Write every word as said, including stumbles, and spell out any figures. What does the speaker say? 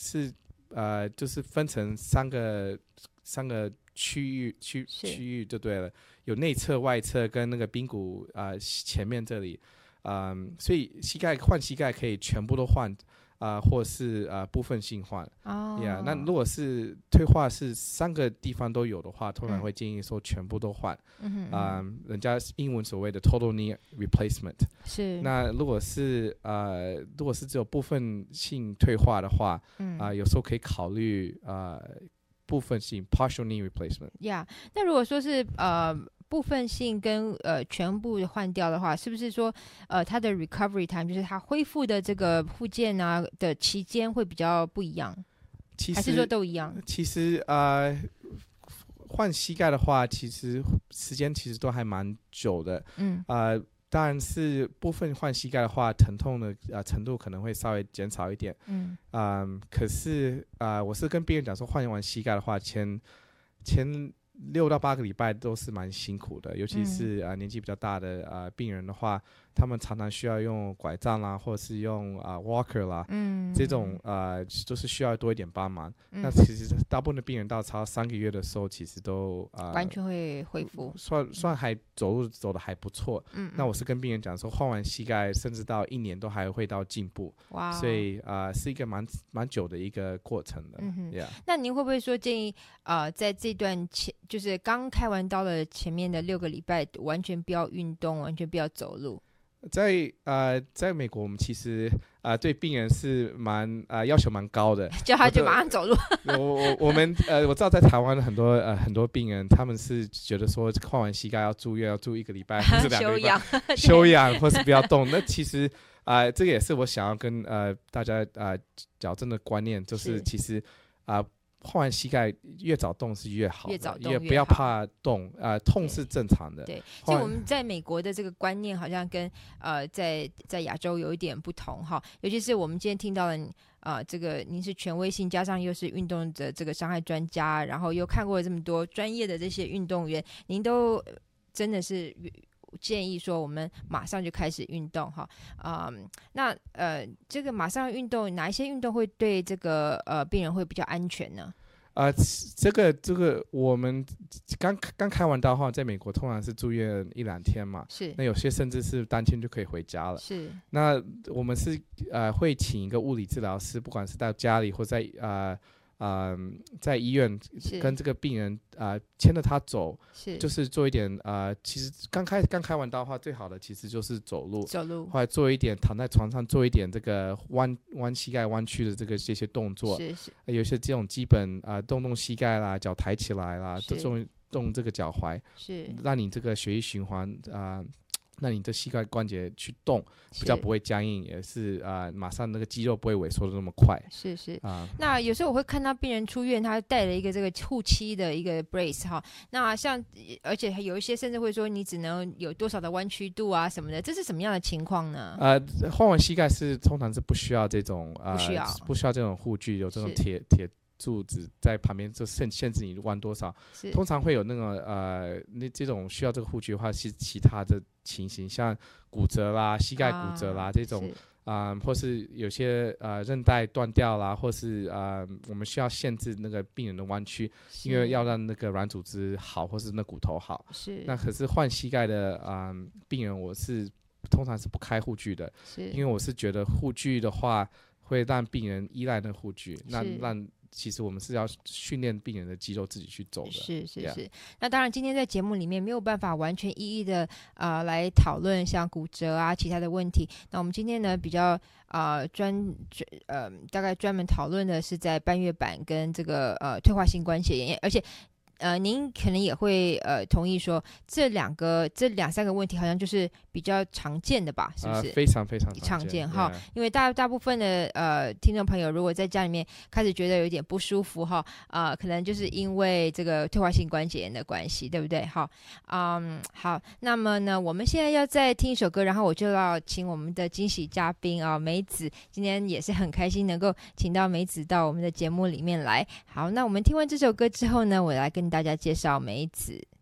是呃就是分成三个三个区域区区域就对了，有内侧、外侧跟那个髌骨啊、呃、前面这里，嗯，所以膝盖换膝盖可以全部都换。啊、呃，或是啊、呃、部分性换哦，呀、oh. yeah, 那如果是退化是三个地方都有的话，通常会建议说全部都换，嗯啊、呃，人家英文所谓的 total knee replacement 是。那如果是呃如果是只有部分性退化的话，嗯啊、呃，有时候可以考虑呃部分性 partial knee replacement。 呀、yeah, ，那如果说是呃。部分性跟呃全部换掉的话，是不是说呃它的 recovery time 就是它恢复的这个复健啊的期间会比较不一样？其实还是说都一样？ 其实呃换膝盖的话，其实时间其实都还蛮久的。嗯呃当然是部分换膝盖的话，疼痛的呃程度可能会稍微减少一点。嗯啊、呃，可是啊、呃，我是跟病人讲说，换完膝盖的话，前前。六到八个礼拜都是蛮辛苦的，尤其是、嗯呃、年纪比较大的、呃、病人的话，他们常常需要用拐杖啦，或者是用、呃、walker 啦，嗯、这种呃都是需要多一点帮忙。嗯、那其实大部分的病人到超三个月的时候，其实都、呃、 完全会恢复， 算算还走路走得还不错。嗯，那我是跟病人讲说，换完膝盖甚至到一年都还会到进步。哇，所以呃是一个蛮蛮久的一个过程的。嗯哼 yeah. 那您会不会说建议呃在这段前就是刚开完刀的前面的六个礼拜，完全不要运动，完全不要走路？ 在呃，在美国，我们其实啊、呃、对病人是蛮啊、呃、要求蛮高的， 叫他就马上走路。 我我我们呃我知道在台湾很多呃很多病人，他们是觉得说换完膝盖要住院，要住一个礼拜或是两个礼拜休养，休养或是不要动。那其实啊、呃、这个也是我想要跟呃大家啊、呃、矫正的观念，就是其实啊。呃换完膝盖越早动是越好的， 越早动越不要怕动，呃，痛是正常的。 对，所以我们在美国的这个观念好像跟呃在在亚洲有一点不同哈，尤其是我们今天听到了呃这个您是权威性，加上又是运动的这个伤害专家，然后又看过了这么多专业的这些运动员，您都真的是建议说我们马上就开始运动哈，嗯，那呃这个马上运动，哪一些运动会对这个呃病人会比较安全呢？ 啊、呃，这个这个我们刚刚开完刀的话，在美国通常是住院一两天嘛， 是， 那有些甚至是当天就可以回家了。 是， 那我们是呃会请一个物理治疗师，不管是到家里或在呃。呃，在医院跟这个病人呃牵着他走，是就是做一点呃，其实刚开刚开完刀的话，最好的其实就是走路， 走路， 或者做一点躺在床上做一点这个弯弯膝盖弯曲的这个这些动作， 是是， 有些这种基本啊、呃、动动膝盖啦，脚抬起来啦，动动这个脚踝， 是让你这个血液循环啊。呃那你的膝盖关节去动，比较不会僵硬，也是啊、呃，马上那个肌肉不会萎缩的那么快。 是是啊、呃， 那有时候我会看到病人出院，他带了一个这个护膝的一个 brace 哈，那像而且还有一些甚至会说你只能有多少的弯曲度啊什么的，这是什么样的情况呢？ 呃，换完膝盖是通常是不需要这种呃， 不需要不需要这种护具，有这种铁铁。柱子在旁边就限限制你弯多少，通常会有那种呃，那这种需要这个护具的话，是其他的情形，像骨折啦、膝盖骨折啦、啊、这种啊、呃，或是有些呃韧带断掉啦，或是呃我们需要限制那个病人的弯曲，因为要让那个软组织好，或是那骨头好。 是。 那可是换膝盖的啊、呃、病人，我是通常是不开护具的，因为我是觉得护具的话会让病人依赖那护具，那让。其实我们是要训练病人的肌肉自己去走的， 是是是。那当然，今天在节目里面没有办法完全一一的呃来讨论像骨折啊其他的问题。那我们今天呢比较呃专呃大概专门讨论的是在半月板跟这个呃退化性关节炎，而且。呃，您可能也会呃同意说，这两个这两三个问题好像就是比较常见的吧，是不是？ 呃、非常非常常见哈， yeah. 因为大大部分的呃听众朋友，如果在家里面开始觉得有点不舒服哈，啊、呃，可能就是因为这个退化性关节炎的关系，对不对？好，嗯，好，那么呢，我们现在要再听一首歌，然后我就要请我们的惊喜嘉宾啊、哦，梅子，今天也是很开心能够请到梅子到我们的节目里面来。好，那我们听完这首歌之后呢，我来跟大家介绍梅子。